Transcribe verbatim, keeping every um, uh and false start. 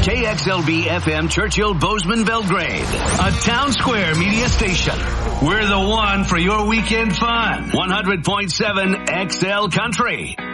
K X L B F M Churchill Bozeman Belgrade, a Town Square media station. We're the one for your weekend fun. one hundred point seven X L Country.